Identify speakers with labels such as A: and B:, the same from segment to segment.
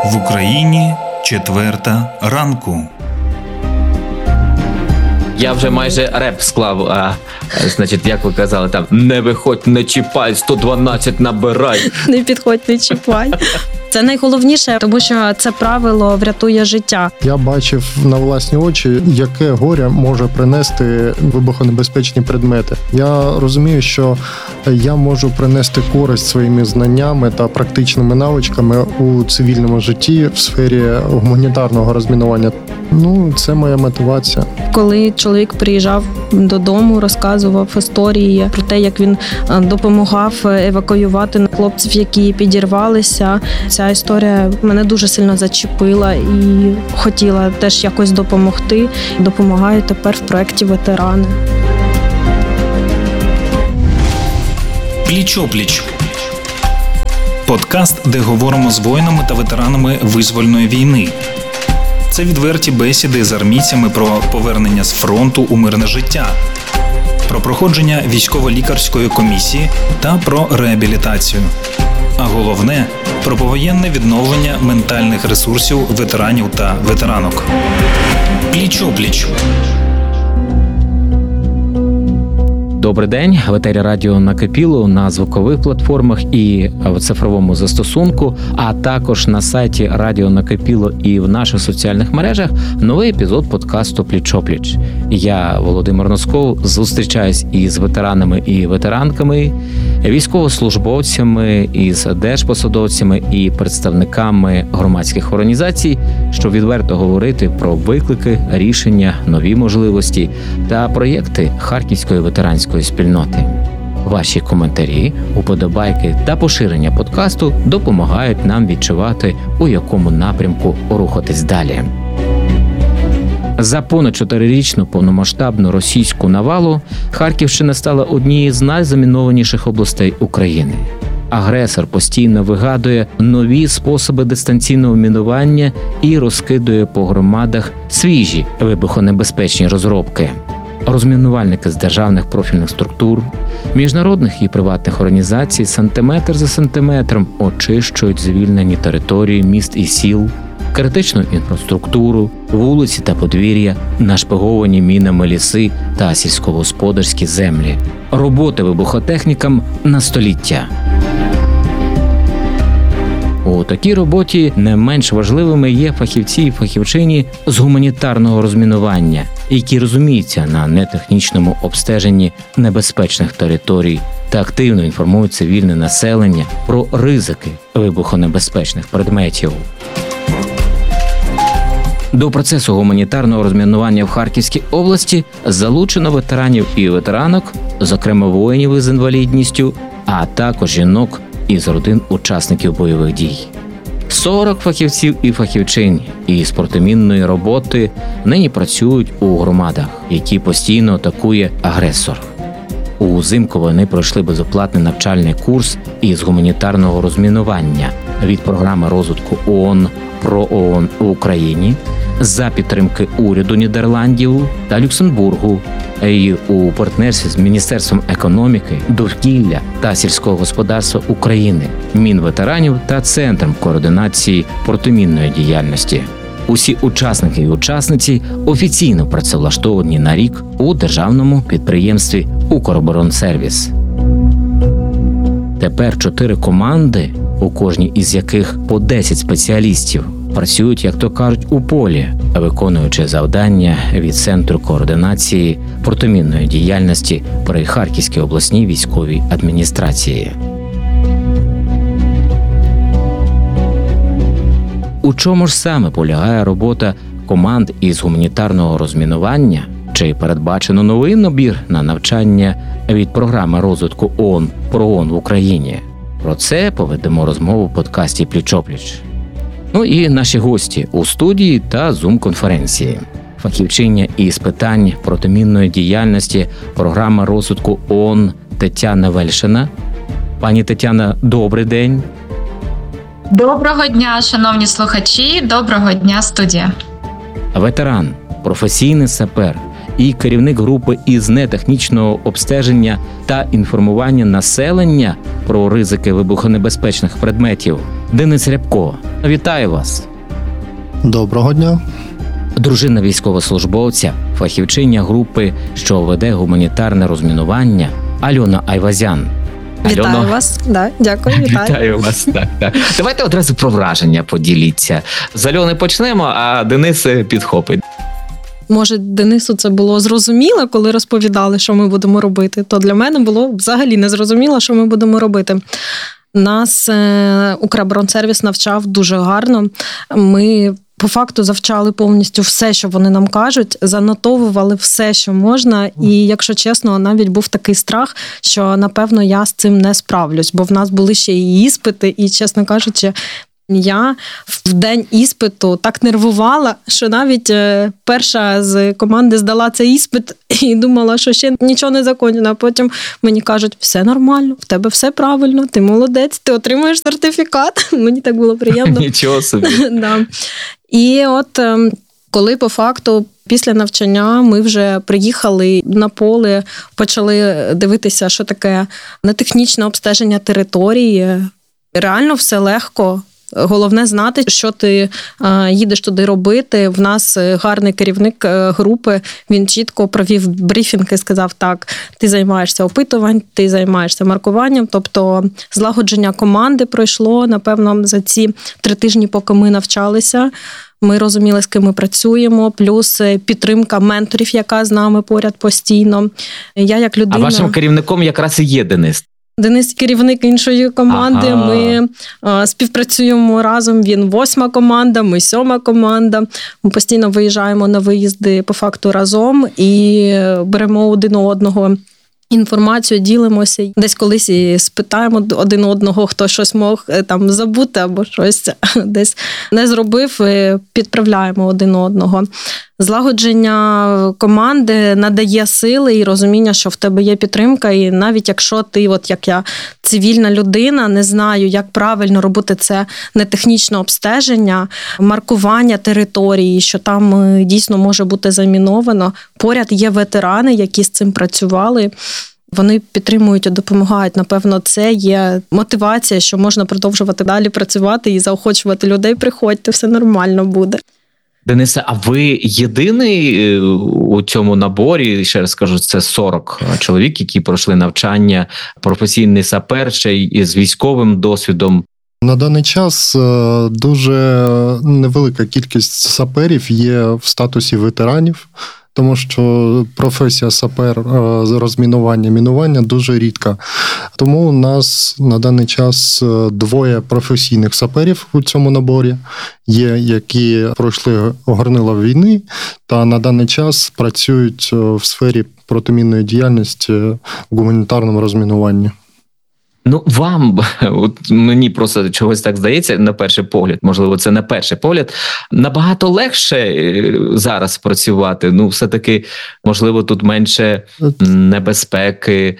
A: В Україні 4:00 ранку.
B: Я вже майже реп склав, значить, як ви казали, там «Не виходь, не чіпай, 112 набирай».
C: Не підходь, не чіпай. Це найголовніше, тому що це правило врятує життя.
D: Я бачив на власні очі, яке горе може принести вибухонебезпечні предмети. Я розумію, що я можу принести користь своїми знаннями та практичними навичками у цивільному житті в сфері гуманітарного розмінування. Це моя мотивація.
C: Коли чоловік приїжджав додому, розказував історії про те, як він допомагав евакуювати хлопців, які підірвалися. Ця історія мене дуже сильно зачепила і хотіла теж якось допомогти. Допомагаю тепер в проєкті «Ветерани».
A: Пліч-опліч. Подкаст, де говоримо з воїнами та ветеранами визвольної війни. Це відверті бесіди з армійцями про повернення з фронту у мирне життя, про проходження військово-лікарської комісії та про реабілітацію. А головне – про повоєнне відновлення ментальних ресурсів ветеранів та ветеранок. Пліч-опліч.
B: Добрий день, в етері радіо «Накипіло» на звукових платформах і в цифровому застосунку, а також на сайті радіо «Накипіло» і в наших соціальних мережах новий епізод подкасту «Пліч-опліч». Я, Володимир Носков, зустрічаюсь із ветеранами і ветеранками, військовослужбовцями, із держпосадовцями і представниками громадських організацій, щоб відверто говорити про виклики, рішення, нові можливості та проєкти Харківської ветеранської спільноти. Ваші коментарі, уподобайки та поширення подкасту допомагають нам відчувати, у якому напрямку рухатись далі. За понад 4-річну повномасштабну російську навалу Харківщина стала однією з найзамінованіших областей України. Агресор постійно вигадує нові способи дистанційного мінування і розкидує по громадах свіжі вибухонебезпечні розробки. Розмінувальники з державних профільних структур, міжнародних і приватних організацій сантиметр за сантиметром очищують звільнені території міст і сіл, критичну інфраструктуру, вулиці та подвір'я, нашпиговані мінами ліси та сільськогосподарські землі. Роботи вибухотехнікам на століття. У такій роботі не менш важливими є фахівці і фахівчині з гуманітарного розмінування, які розуміються на нетехнічному обстеженні небезпечних територій та активно інформують цивільне населення про ризики вибухонебезпечних предметів. До процесу гуманітарного розмінування в Харківській області залучено ветеранів і ветеранок, зокрема воїнів із інвалідністю, а також жінок із родин учасників бойових дій. 40 фахівців і фахівчинь із протимінної роботи нині працюють у громадах, які постійно атакує агресор. Узимку вони пройшли безоплатний навчальний курс із гуманітарного розмінування від програми розвитку ООН «Про ООН в Україні» за підтримки уряду Нідерландів та Люксембургу і у партнерстві з Міністерством економіки, довкілля та сільського господарства України, Мінветеранів та Центром координації протимінної діяльності. Усі учасники і учасниці офіційно працевлаштовані на рік у державному підприємстві «Укроборонсервіс». Тепер 4 команди, у кожній із яких по 10 спеціалістів, працюють, як то кажуть, у полі, виконуючи завдання від Центру координації протимінної діяльності при Харківській обласній військовій адміністрації. У чому ж саме полягає робота команд із гуманітарного розмінування? Чи передбачено новий набір на навчання від програми розвитку ООН «Про ООН в Україні»? Про це поведемо розмову в подкасті «Пліч-опліч». І наші гості у студії та Зум-конференції. Фахівчиня із питань протимінної діяльності програми розвитку ООН Тетяна Вельшина. Пані Тетяна, добрий день.
E: Доброго дня, шановні слухачі, доброго дня, студія.
B: Ветеран, професійний сапер і керівник групи із нетехнічного обстеження та інформування населення про ризики вибухонебезпечних предметів Денис Рябко. Вітаю вас.
D: Доброго дня.
B: Дружина військовослужбовця, фахівчиня групи, що веде гуманітарне розмінування, Альона Айвазян.
C: Вітаю вас. Да, дякую,
B: Вітаю вас. Так. Давайте одразу про враження поділіться. З Альони почнемо, а Денис підхопить.
C: Може, Денису це було зрозуміло, коли розповідали, що ми будемо робити, то для мене було взагалі не зрозуміло, що ми будемо робити. Нас Укроборонсервіс навчав дуже гарно. Ми по факту завчали повністю все, що вони нам кажуть, занотовували все, що можна. І, якщо чесно, навіть був такий страх, що, напевно, я з цим не справлюсь, бо в нас були ще і іспити, і, чесно кажучи, я в день іспиту так нервувала, що навіть перша з команди здала цей іспит і думала, що ще нічого не закончено. А потім мені кажуть, все нормально, в тебе все правильно, ти молодець, ти отримуєш сертифікат. Мені так було приємно.
B: Нічого собі.
C: Да. І от коли по факту після навчання ми вже приїхали на поле, почали дивитися, що таке нетехнічне обстеження території. Реально все легко. Головне знати, що ти їдеш туди робити. В нас гарний керівник групи, він чітко провів брифінг і сказав, так, ти займаєшся опитуванням, ти займаєшся маркуванням, тобто злагодження команди пройшло, напевно, за ці 3 тижні, поки ми навчалися. Ми розуміли, з ким ми працюємо, плюс підтримка менторів, яка з нами поряд постійно. Я як людина...
B: А вашим керівником якраз і є Денис.
C: Денис – керівник іншої команди,
B: Ага.
C: Ми співпрацюємо разом, він 8-ма команда, ми 7-ма команда. Ми постійно виїжджаємо на виїзди по факту разом і беремо один у одного інформацію, ділимося. Десь колись і спитаємо один одного, хто щось мог там забути або щось десь не зробив, і підправляємо один одного. Злагодження команди надає сили і розуміння, що в тебе є підтримка, і навіть якщо ти, от як я, цивільна людина, не знаю, як правильно робити це нетехнічне обстеження, маркування території, що там дійсно може бути заміновано. Поряд є ветерани, які з цим працювали. Вони підтримують і допомагають. Напевно, це є мотивація, що можна продовжувати далі працювати і заохочувати людей. Приходьте, все нормально буде.
B: Денисе, а ви єдиний у цьому наборі, ще раз скажу, це 40 чоловік, які пройшли навчання, професійний сапер, ще й з військовим досвідом?
D: На даний час дуже невелика кількість саперів є в статусі ветеранів, тому що професія сапер з розмінування, мінування дуже рідка. Тому у нас на даний час 2 професійних саперів у цьому наборі. Є, які пройшли горнила війни та на даний час працюють в сфері протимінної діяльності в гуманітарному розмінуванні.
B: Ну, вам, от мені просто чогось так здається, на перший погляд, можливо, це на перший погляд, набагато легше зараз працювати. Ну, все-таки, можливо, тут менше небезпеки,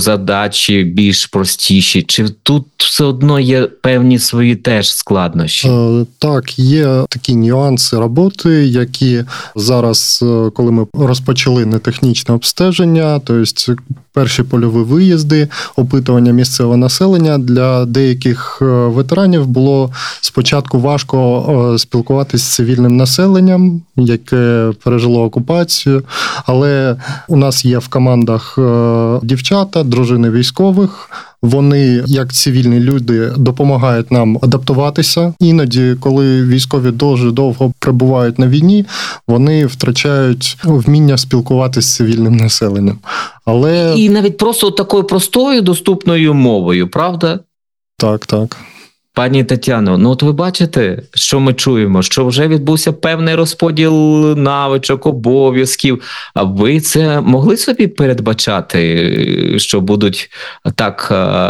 B: задачі більш простіші. Чи тут все одно є певні свої теж складнощі?
D: Так, є такі нюанси роботи, які зараз, коли ми розпочали нетехнічне обстеження, тобто перші польові виїзди, опитування місцевого населення, для деяких ветеранів було спочатку важко спілкуватися з цивільним населенням, яке пережило окупацію, але у нас є в командах дівчата, дружини військових. Вони, як цивільні люди, допомагають нам адаптуватися. Іноді, коли військові дуже довго перебувають на війні, вони втрачають вміння спілкуватися з цивільним населенням. Але...
B: І навіть просто такою простою, доступною мовою, правда?
D: Так.
B: Пані Тетяно, ну от ви бачите, що ми чуємо, що вже відбувся певний розподіл навичок, обов'язків. А ви це могли собі передбачати, що будуть так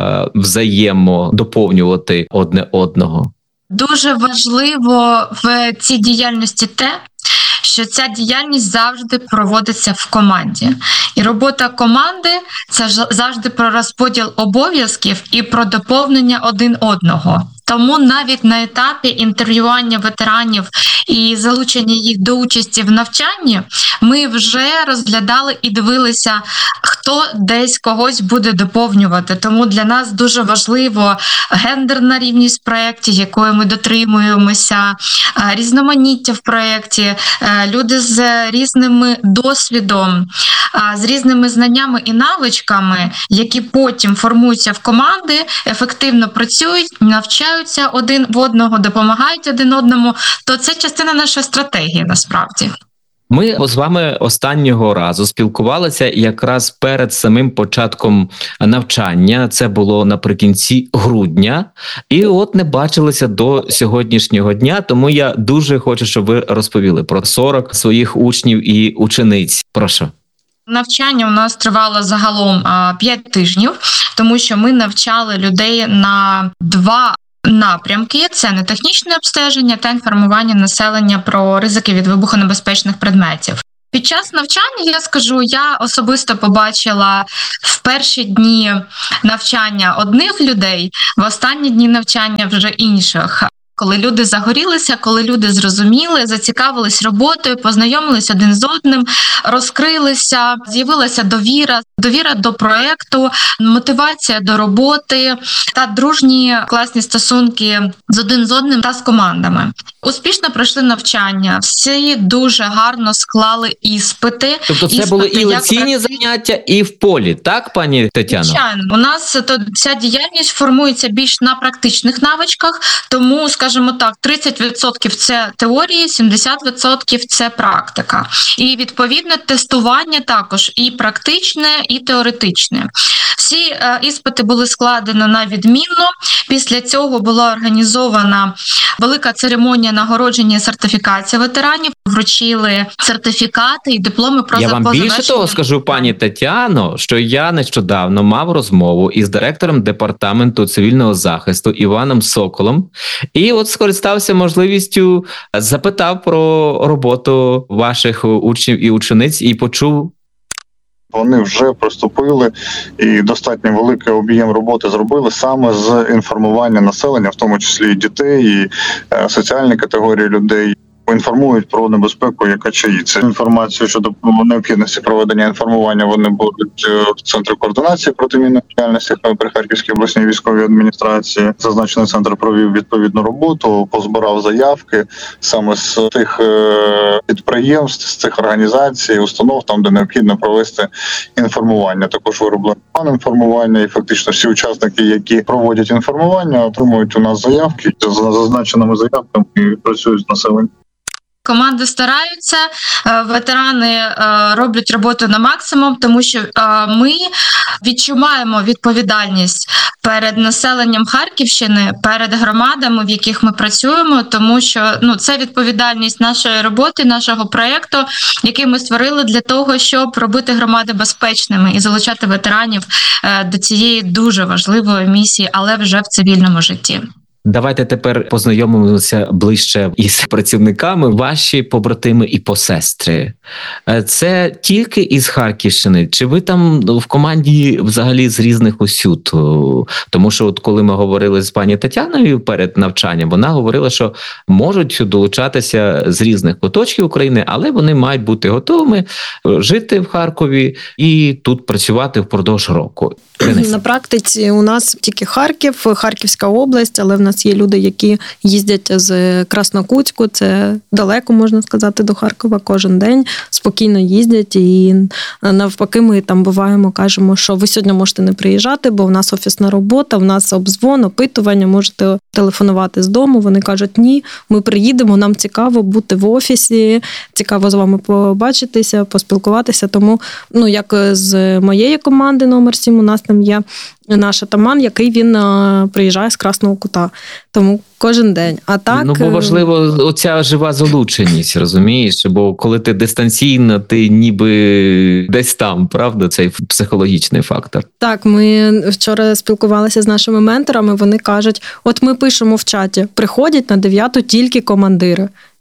B: взаємодоповнювати одне одного?
E: Дуже важливо в цій діяльності те, що ця діяльність завжди проводиться в команді. І робота команди – це завжди про розподіл обов'язків і про доповнення один одного. Тому навіть на етапі інтерв'ювання ветеранів і залучення їх до участі в навчанні, ми вже розглядали і дивилися, хто десь когось буде доповнювати. Тому для нас дуже важливо гендерна рівність в проєкті, якої ми дотримуємося, різноманіття в проєкті, люди з різним досвідом, з різними знаннями і навичками, які потім формуються в команди, ефективно працюють, навчаються один в одного, допомагають один одному, то це частина нашої стратегії насправді.
B: Ми з вами останнього разу спілкувалися якраз перед самим початком навчання. Це було наприкінці грудня. І от не бачилися до сьогоднішнього дня, тому я дуже хочу, щоб ви розповіли про 40 своїх учнів і учениць. Прошу.
E: Навчання у нас тривало загалом 5 тижнів, тому що ми навчали людей на 2 напрямки – це нетехнічне обстеження та інформування населення про ризики від вибухонебезпечних предметів. Під час навчання, я скажу, я особисто побачила в перші дні навчання одних людей, в останні дні навчання вже інших. Коли люди загорілися, коли люди зрозуміли, зацікавились роботою, познайомились один з одним, розкрилися, з'явилася довіра до проєкту, мотивація до роботи та дружні класні стосунки з одним та з командами. Успішно пройшли навчання, всі дуже гарно склали іспити.
B: Тобто це були і лекційні заняття, і в полі, так, пані Тетяно?
E: Звичайно. У нас ця діяльність формується більш на практичних навичках, тому, скажімо так, 30% це теорії, 70% це практика. І, відповідно, тестування також і практичне, і теоретичне. Всі іспити були складені на відмінно. Після цього була організована велика церемонія нагородження і сертифікації ветеранів. Вручили сертифікати і дипломи про завершення.
B: Я вам більше того скажу, пані Тетяно, що я нещодавно мав розмову із директором департаменту цивільного захисту Іваном Соколом. І от скористався можливістю, запитав про роботу ваших учнів і учениць і почув.
F: Вони вже приступили і достатньо великий об'єм роботи зробили саме з інформування населення, в тому числі і дітей, і соціальні категорії людей. Інформують про небезпеку, яка чаїться. Інформацію щодо необхідності проведення інформування вони будуть в Центрі координації протимінної діяльності при Харківській обласній військовій адміністрації. Зазначений центр провів відповідну роботу, позбирав заявки саме з тих підприємств, з цих організацій, установ, там, де необхідно провести інформування. Також вироблений план інформування, і фактично всі учасники, які проводять інформування, отримують у нас заявки. За зазначеними заявками працюють з населенням.
E: Команди стараються, ветерани роблять роботу на максимум, тому що ми відчуваємо відповідальність перед населенням Харківщини, перед громадами, в яких ми працюємо, тому що це відповідальність нашої роботи, нашого проєкту, який ми створили для того, щоб робити громади безпечними і залучати ветеранів до цієї дуже важливої місії, але вже в цивільному житті.
B: Давайте тепер познайомимося ближче із працівниками, ваші побратими і посестри. Це тільки із Харківщини? Чи ви там в команді взагалі з різних усюд? Тому що от коли ми говорили з пані Тетяною перед навчанням, вона говорила, що можуть долучатися з різних куточків України, але вони мають бути готовими жити в Харкові і тут працювати впродовж року.
C: На практиці у нас тільки Харків, Харківська область, але в нас є люди, які їздять з Краснокутську, це далеко, можна сказати, до Харкова кожен день, спокійно їздять і навпаки ми там буваємо, кажемо, що ви сьогодні можете не приїжджати, бо в нас офісна робота, в нас обдзвон, опитування, можете телефонувати з дому, вони кажуть, ні, ми приїдемо, нам цікаво бути в офісі, цікаво з вами побачитися, поспілкуватися, тому, як з моєї команди номер 7, у нас там є наш атаман, який він приїжджає з Красного Кута. Тому кожен день. А так...
B: бо важливо оця жива залученість, розумієш? Бо коли ти дистанційно, ти ніби десь там, правда? Цей психологічний фактор.
C: Так, ми вчора спілкувалися з нашими менторами, вони кажуть, от ми пишемо в чаті, приходять на 9-ту тільки командири.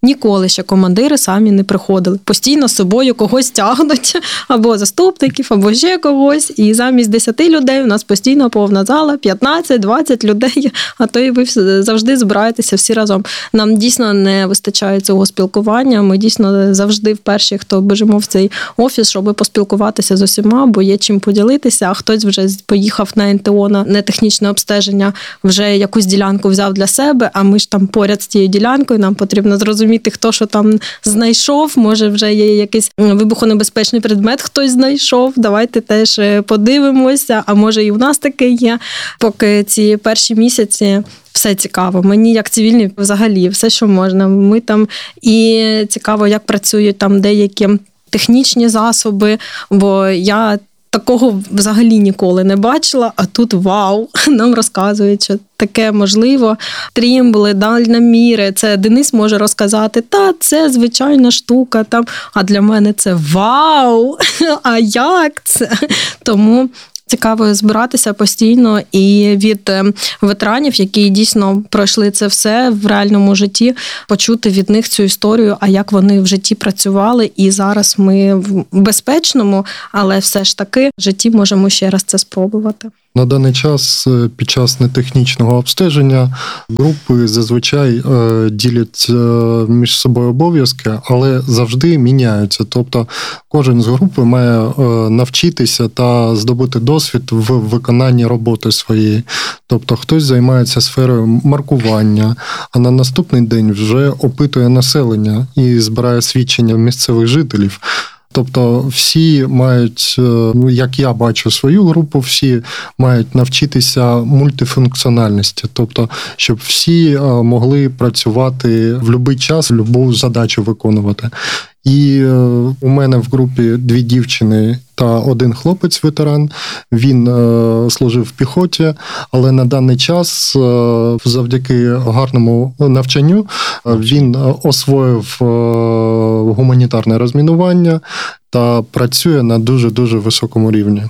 C: Ніколи ще командири самі не приходили. Постійно з собою когось тягнуть, або заступників, або ще когось. І замість 10 людей у нас постійно повна зала, 15-20 людей, а то і ви завжди збираєтеся всі разом. Нам дійсно не вистачає цього спілкування. Ми дійсно завжди перші, хто біжимо в цей офіс, щоб поспілкуватися з усіма, бо є чим поділитися, а хтось вже поїхав на НТО, на нетехнічне обстеження, вже якусь ділянку взяв для себе, а ми ж там поряд з тією ділянкою, нам потрібно зрозуміти, хто що там знайшов, може вже є якийсь вибухонебезпечний предмет, хтось знайшов, давайте теж подивимося, а може і у нас таке є. Поки ці перші місяці все цікаво. Мені як цивільні взагалі все, що можна. Ми там і цікаво, як працюють там деякі технічні засоби, бо я такого взагалі ніколи не бачила, а тут вау, нам розказують, що таке можливо. Трімбли, дальноміри, це Денис може розказати, та це звичайна штука, там, а для мене це вау, а як це? Тому цікаво збиратися постійно і від ветеранів, які дійсно пройшли це все в реальному житті, почути від них цю історію, а як вони в житті працювали. І зараз ми в безпечному, але все ж таки в житті можемо ще раз це спробувати.
D: На даний час під час нетехнічного обстеження групи зазвичай ділять між собою обов'язки, але завжди міняються. Тобто кожен з групи має навчитися та здобути досвід в виконанні роботи своєї. Тобто хтось займається сферою маркування, а на наступний день вже опитує населення і збирає свідчення місцевих жителів. Тобто всі мають, як я бачу свою групу, всі мають навчитися мультифункціональності. Тобто, щоб всі могли працювати в будь-який час, будь-яку задачу виконувати. І у мене в групі 2 дівчини та 1 хлопець-ветеран. Він служив в піхоті, але на даний час, завдяки гарному навчанню, він освоїв гуманітарне розмінування та працює на дуже-дуже високому рівні.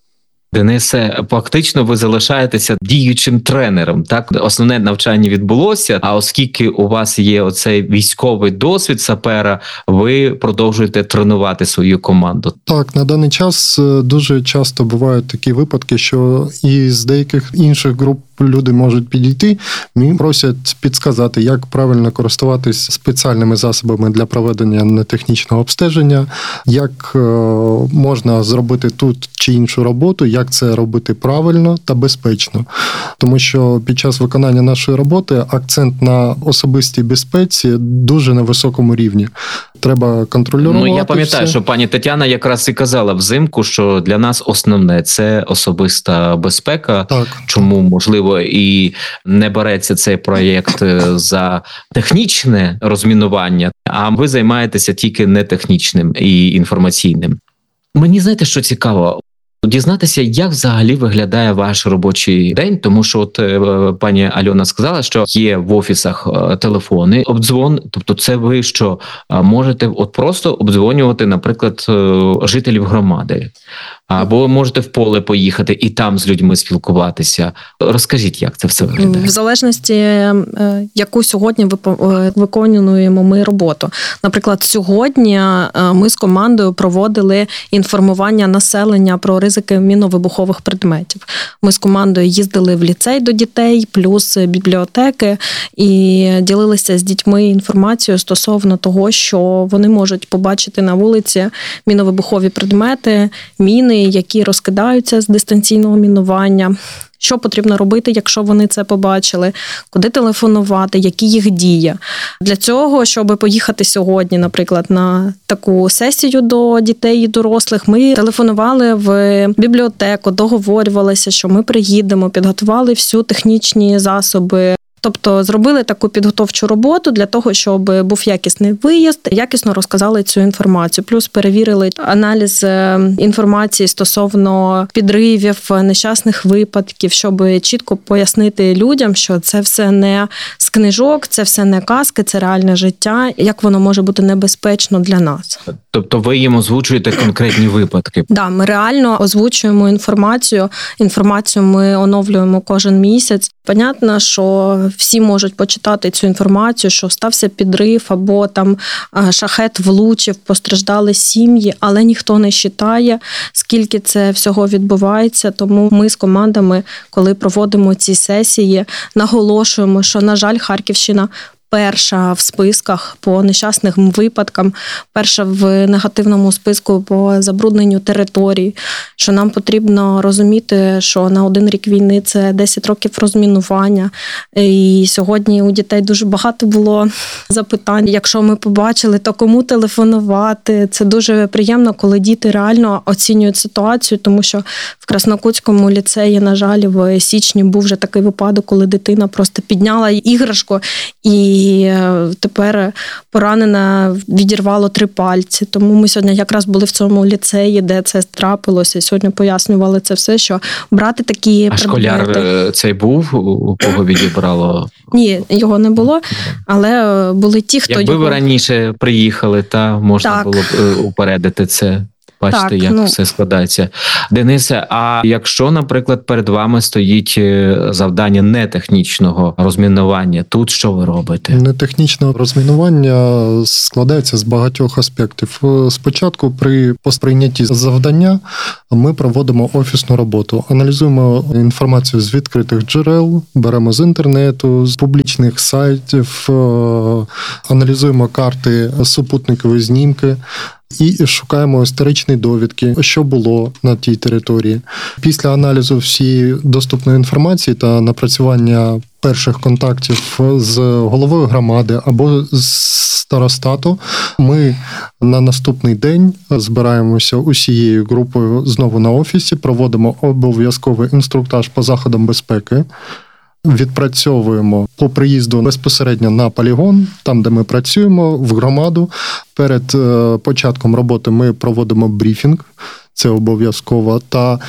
B: Денисе, фактично ви залишаєтеся діючим тренером, так? Основне навчання відбулося, а оскільки у вас є оцей військовий досвід сапера, ви продовжуєте тренувати свою команду.
D: Так, на даний час дуже часто бувають такі випадки, що із деяких інших груп люди можуть підійти, мені просять підсказати, як правильно користуватись спеціальними засобами для проведення нетехнічного обстеження, як можна зробити тут чи іншу роботу, як це робити правильно та безпечно. Тому що під час виконання нашої роботи акцент на особистій безпеці дуже на високому рівні. Треба контролювати.
B: Я пам'ятаю, що пані Тетяна якраз і казала взимку, що для нас основне – це особиста безпека.
D: Так.
B: Чому, можливо, і не береться цей проєкт за технічне розмінування, а ви займаєтеся тільки нетехнічним і інформаційним. Мені, знаєте, що цікаво? Дізнатися, як взагалі виглядає ваш робочий день, тому що от пані Альона сказала, що є в офісах телефони, обдзвон, тобто це ви що, можете от просто обдзвонювати, наприклад, жителів громади, або можете в поле поїхати і там з людьми спілкуватися. Розкажіть, як це все виглядає?
C: В залежності, яку сьогодні виконуємо ми роботу. Наприклад, сьогодні ми з командою проводили інформування населення про ризики мінно-вибухових предметів. Ми з командою їздили в ліцей до дітей, плюс бібліотеки, і ділилися з дітьми інформацією стосовно того, що вони можуть побачити на вулиці мінно-вибухові предмети, міни, які розкидаються з дистанційного мінування. Що потрібно робити, якщо вони це побачили, куди телефонувати, які їх дії. Для цього, щоб поїхати сьогодні, наприклад, на таку сесію до дітей і дорослих, ми телефонували в бібліотеку, договорювалися, що ми приїдемо, підготували всі технічні засоби. Тобто зробили таку підготовчу роботу для того, щоб був якісний виїзд, якісно розказали цю інформацію. Плюс перевірили аналіз інформації стосовно підривів, нещасних випадків, щоб чітко пояснити людям, що це все не з книжок, це все не казки, це реальне життя, як воно може бути небезпечно для нас.
B: Тобто ви їм озвучуєте конкретні випадки?
C: Да, ми реально озвучуємо інформацію. Інформацію ми оновлюємо кожен місяць. Понятно, що всі можуть почитати цю інформацію, що стався підрив або там шахет влучив, постраждали сім'ї, але ніхто не читає, скільки це всього відбувається. Тому ми з командами, коли проводимо ці сесії, наголошуємо, що, на жаль, Харківщина перша в списках по нещасним випадкам, перша в негативному списку по забрудненню територій, що нам потрібно розуміти, що на 1 рік війни це 10 років розмінування. І сьогодні у дітей дуже багато було запитань. Якщо ми побачили, то кому телефонувати? Це дуже приємно, коли діти реально оцінюють ситуацію, тому що в Краснокутському ліцеї, на жаль, в січні був вже такий випадок, коли дитина просто підняла іграшку і тепер поранена, відірвало 3 пальці. Тому ми сьогодні якраз були в цьому ліцеї, де це трапилося. І сьогодні пояснювали це все, що брати такі предмети.
B: А школяр цей був, у кого відібрало?
C: Ні, його не було, але були ті, хто
B: Якби ви раніше приїхали, можна було б упередити це. Бачите, як все складається. Денисе, а якщо, наприклад, перед вами стоїть завдання нетехнічного розмінування, тут що ви робите?
D: Нетехнічне розмінування складається з багатьох аспектів. Спочатку при сприйнятті завдання ми проводимо офісну роботу. Аналізуємо інформацію з відкритих джерел, беремо з інтернету, з публічних сайтів, аналізуємо карти, супутникові знімки, і шукаємо історичні довідки, що було на тій території. Після аналізу всієї доступної інформації та напрацювання перших контактів з головою громади або з старостату, ми на наступний день збираємося усією групою знову на офісі, проводимо обов'язковий інструктаж по заходам безпеки, відпрацьовуємо по приїзду безпосередньо на полігон, там, де ми працюємо, в громаду. Перед початком роботи ми проводимо брифінг, це обов'язково, та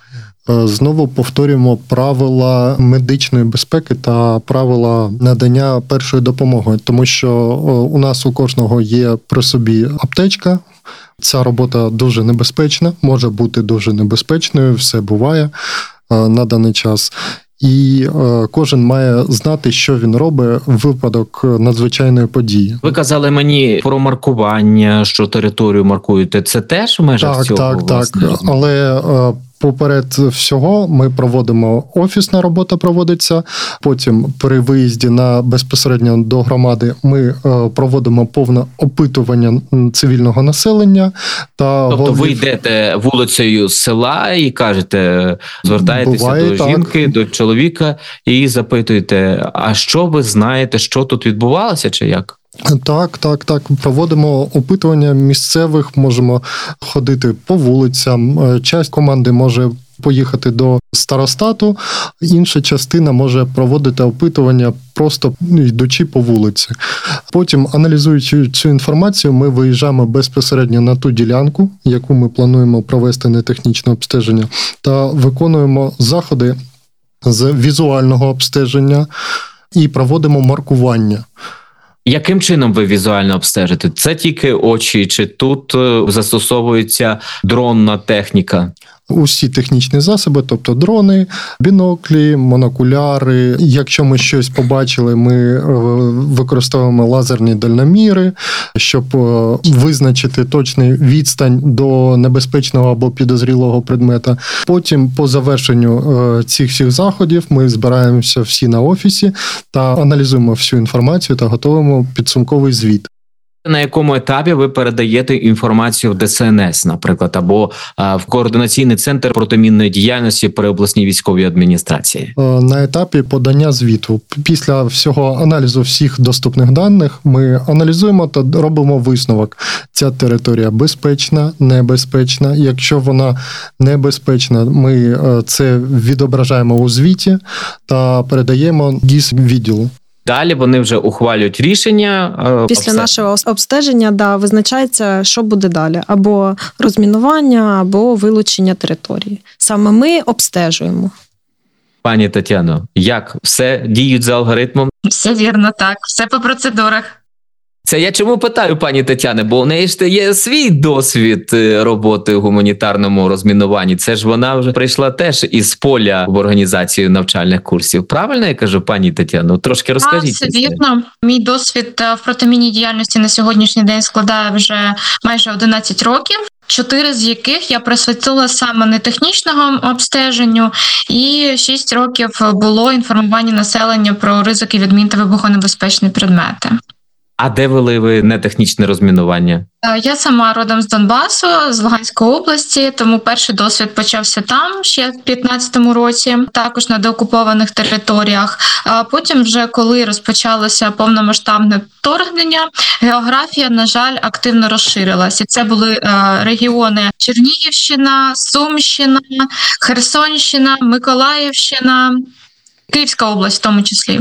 D: знову повторюємо правила медичної безпеки та правила надання першої допомоги, тому що у нас у кожного є при собі аптечка. Ця робота дуже небезпечна, може бути дуже небезпечною, все буває на даний час. І кожен має знати, що він робить в випадок надзвичайної події.
B: Ви казали мені про маркування, що територію маркуєте. Це теж в межах цього?
D: Так. Але поперед всього ми проводимо, офісна робота проводиться, потім при виїзді безпосередньо до громади ми проводимо повне опитування цивільного населення.
B: Тобто ви йдете вулицею з села і кажете, звертаєтеся до жінки, до чоловіка і запитуєте, а що ви знаєте, що тут відбувалося чи як?
D: Так. Проводимо опитування місцевих, можемо ходити по вулицям. Часть команди може поїхати до старостату, інша частина може проводити опитування, просто йдучи по вулиці. Потім, аналізуючи цю інформацію, ми виїжджаємо безпосередньо на ту ділянку, яку ми плануємо провести нетехнічне обстеження, та виконуємо заходи з візуального обстеження і проводимо маркування.
B: Яким чином ви візуально обстежите? Це тільки очі, чи тут застосовується дронна техніка?
D: Усі технічні засоби, тобто дрони, біноклі, монокуляри. Якщо ми щось побачили, ми використовуємо лазерні дальноміри, щоб визначити точний відстань до небезпечного або підозрілого предмета. Потім, по завершенню цих всіх заходів, ми збираємося всі на офісі та аналізуємо всю інформацію та готуємо підсумковий звіт.
B: На якому етапі ви передаєте інформацію в ДСНС, наприклад, або в Координаційний центр протимінної діяльності при обласній військовій адміністрації?
D: На етапі подання звіту. Після всього аналізу всіх доступних даних ми аналізуємо та робимо висновок. Ця територія безпечна, небезпечна. Якщо вона небезпечна, ми це відображаємо у звіті та передаємо ГІС-відділу.
B: Далі вони вже ухвалюють рішення.
C: Після нашого обстеження, визначається, що буде далі. Або розмінування, або вилучення території. Саме ми обстежуємо.
B: Пані Тетяно, як все діють за алгоритмом?
E: Все вірно, так, все по процедурах.
B: Це я чому питаю, пані Тетяне, бо у неї ж є свій досвід роботи у гуманітарному розмінуванні. Це ж вона вже прийшла теж із поля в організацію навчальних курсів. Правильно я кажу, пані Тетяно? Трошки розкажіть.
E: Все вірно. Мій досвід в протимінній діяльності на сьогоднішній день складає вже майже 11 років. 4 з яких я присвятила саме нетехнічному обстеженню, і 6 років було інформування населення про ризики відмін та вибухонебезпечні предмети.
B: А де вели ви нетехнічне розмінування?
E: Я сама родом з Донбасу, з Луганської області, тому перший досвід почався там ще в 2015 році, також на деокупованих територіях. А потім вже коли розпочалося повномасштабне вторгнення, географія, на жаль, активно розширилась. І це були регіони Чернігівщина, Сумщина, Херсонщина, Миколаївщина, Київська область в тому числі.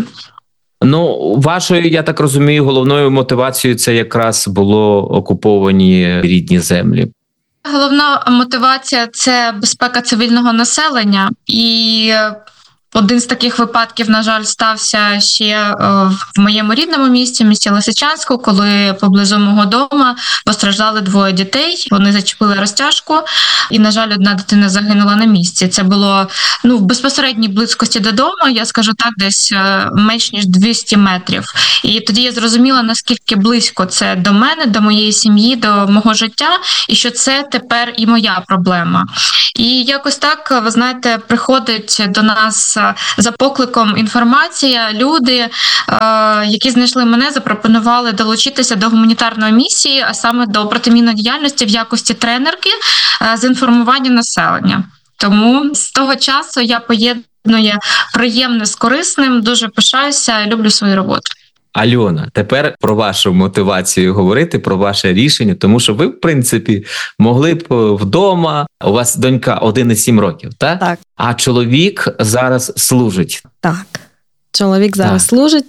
B: Ну, вашою, я так розумію, головною мотивацією це якраз було окуповані рідні землі.
E: Головна мотивація – це безпека цивільного населення. І один з таких випадків, на жаль, стався ще в моєму рідному місті, місті Лисичанську, коли поблизу мого дому постраждали 2 дітей. Вони зачепили розтяжку, і, на жаль, одна дитина загинула на місці. Це було в безпосередній близькості додому, я скажу так, десь менш ніж 200 метрів. І тоді я зрозуміла, наскільки близько це до мене, до моєї сім'ї, до мого життя, і що це тепер і моя проблема. І якось так, ви знаєте, приходить до нас за покликом інформація, люди, які знайшли мене, запропонували долучитися до гуманітарної місії, а саме до протимінної діяльності в якості тренерки з інформування населення. Тому з того часу я поєдную приємне з корисним, дуже пишаюся, люблю свою роботу.
B: Альона, тепер про вашу мотивацію говорити, про ваше рішення, тому що ви, в принципі, могли б вдома, у вас донька 1,7 років, так?
C: Так.
B: А чоловік зараз служить.
C: Так. Чоловік зараз
B: Так.
C: служить,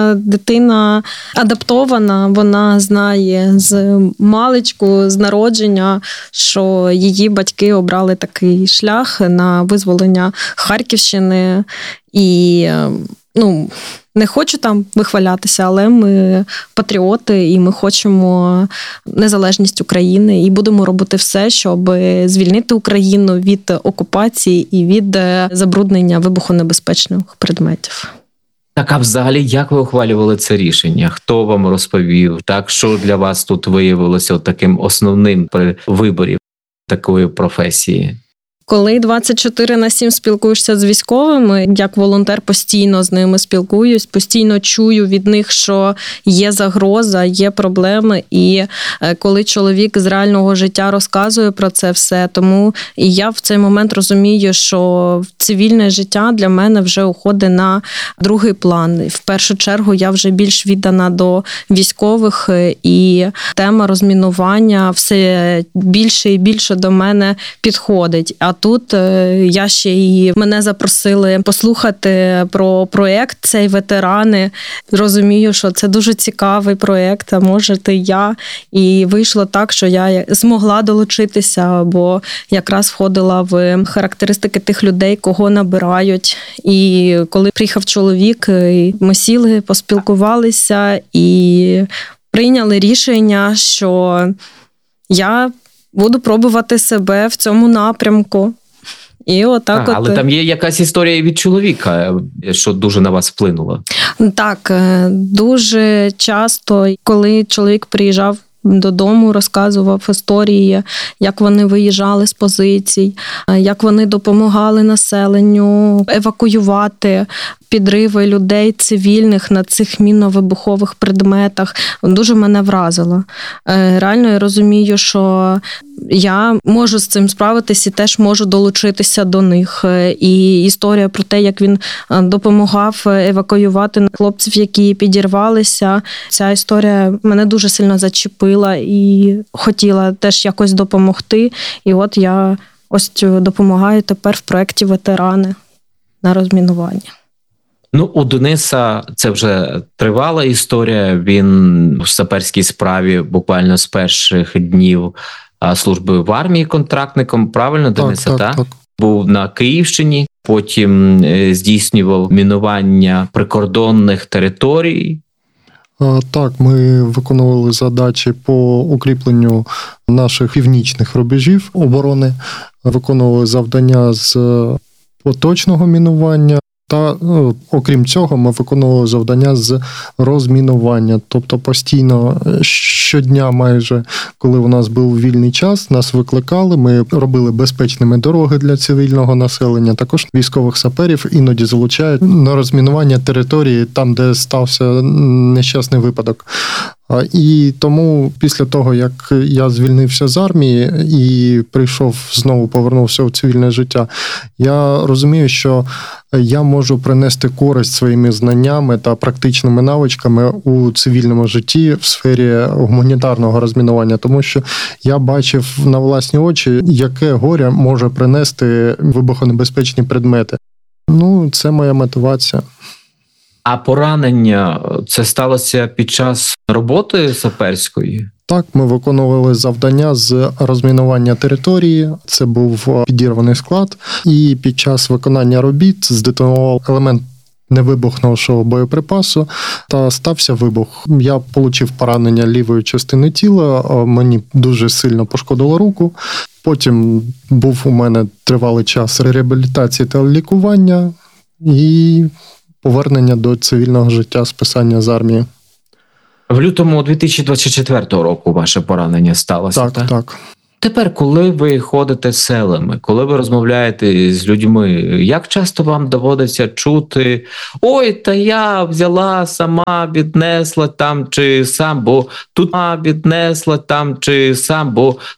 C: дитина адаптована, вона знає з маличку, з народження, що її батьки обрали такий шлях на визволення Харківщини. І, не хочу там вихвалятися, але ми патріоти, і ми хочемо незалежність України, і будемо робити все, щоб звільнити Україну від окупації і від забруднення вибухонебезпечних предметів.
B: Так, а взагалі, як ви ухвалювали це рішення? Хто вам розповів? Так, що для вас тут виявилося таким основним при виборі такої професії?
C: Коли 24/7 спілкуєшся з військовими, як волонтер постійно з ними спілкуюсь, постійно чую від них, що є загроза, є проблеми. І коли чоловік з реального життя розказує про це все, тому і я в цей момент розумію, що цивільне життя для мене вже уходить на другий план. В першу чергу я вже більш віддана до військових, і тема розмінування все більше і більше до мене підходить. А тут я ще і мене запросили послухати про проєкт цей «Ветерани». Розумію, що це дуже цікавий проєкт, а може я. І вийшло так, що я змогла долучитися, бо якраз входила в характеристики тих людей, кого набирають. І коли приїхав чоловік, ми сіли, поспілкувалися і прийняли рішення, що я буду пробувати себе в цьому напрямку. І отак
B: але там є якась історія від чоловіка, що дуже на вас вплинуло.
C: Так, дуже часто, коли чоловік приїжджав додому, розказував історії, як вони виїжджали з позицій, як вони допомагали населенню евакуювати підриви людей цивільних на цих мінно-вибухових предметах. Дуже мене вразило. Реально я розумію, що я можу з цим справитися і теж можу долучитися до них. І історія про те, як він допомагав евакуювати хлопців, які підірвалися, ця історія мене дуже сильно зачепила і хотіла теж якось допомогти. І от я ось допомагаю тепер в проєкті «Ветерани» на розмінування.
B: У Дениса це вже тривала історія. Він в саперській справі буквально з перших днів служби в армії контрактником. Правильно, Дениса?
D: Так.
B: був на Київщині, потім здійснював мінування прикордонних територій.
D: Так, ми виконували задачі по укріпленню наших північних рубежів оборони, виконували завдання з поточного мінування. Та, окрім цього, ми виконували завдання з розмінування. Тобто постійно, щодня майже, коли у нас був вільний час, нас викликали, ми робили безпечними дороги для цивільного населення. Також військових саперів іноді залучають на розмінування території там, де стався нещасний випадок. І тому після того, як я звільнився з армії і повернувся у цивільне життя, я розумію, що я можу принести користь своїми знаннями та практичними навичками у цивільному житті в сфері гуманітарного розмінування, тому що я бачив на власні очі, яке горе може принести вибухонебезпечні предмети. Це моя мотивація.
B: А поранення це сталося під час роботи саперської?
D: Так, ми виконували завдання з розмінування території. Це був підірваний склад. І під час виконання робіт здетонував елемент невибухнувшого боєприпасу та стався вибух. Я отримав поранення лівої частини тіла, мені дуже сильно пошкодило руку. Потім був у мене тривалий час реабілітації та лікування і повернення до цивільного життя, списання з армії.
B: В лютому 2024 року ваше поранення сталося, так?
D: Так.
B: Тепер, коли ви ходите селами, коли ви розмовляєте з людьми, як часто вам доводиться чути: «Ой, та я взяла, сама віднесла там чи сам, бо тут віднесла там чи сам, бо